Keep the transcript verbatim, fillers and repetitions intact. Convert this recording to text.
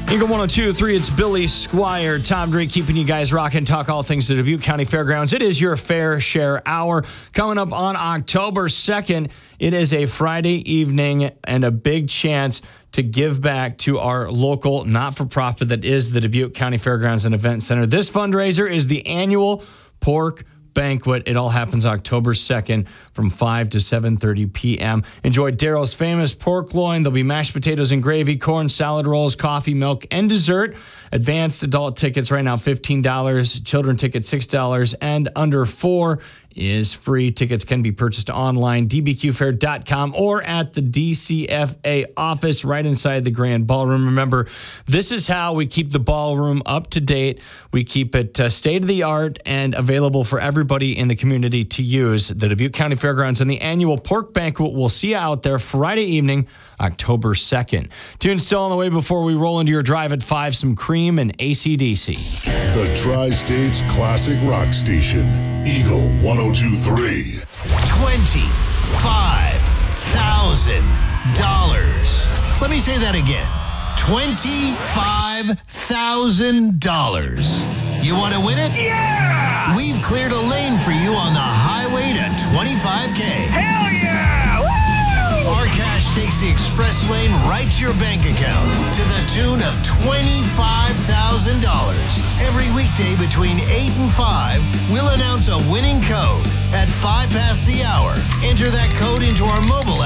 Eagle one oh two point three, it's Billy Squire, Tom Drake, keeping you guys rocking, talk all things to Dubuque County Fairgrounds. It is your Fair Share Hour. Coming up on October second, it is a Friday evening and a big chance to give back to our local not-for-profit that is the Dubuque County Fairgrounds and Event Center. This fundraiser is the annual Pork Banquet. It all happens October second from five to seven thirty p.m. Enjoy Daryl's famous pork loin. There'll be mashed potatoes and gravy, corn, salad rolls, coffee, milk, and dessert. Advanced adult tickets right now fifteen dollars, children tickets six dollars, and under four is free. Tickets can be purchased online, d b q fair dot com, or at the D C F A office right inside the Grand Ballroom. Remember, this is how we keep the ballroom up to date. We keep it uh, state-of-the-art and available for everybody in the community to use. The Dubuque County Fairgrounds and the annual Pork Banquet will see you out there Friday evening, October second. Tune still on the way before we roll into your drive at five, some Cream and A C D C. The Tri-State's classic rock station, Eagle one oh two point three. twenty-five thousand dollars. Let me say that again. twenty-five thousand dollars. You want to win it? Yeah! We've cleared a lane for you on the highway to twenty-five K. Hell yeah! Woo! Our cash takes the express lane right to your bank account to the tune of twenty-five thousand dollars. Every weekday between eight and five, we'll announce a winning code. At five past the hour, enter that code into our mobile app.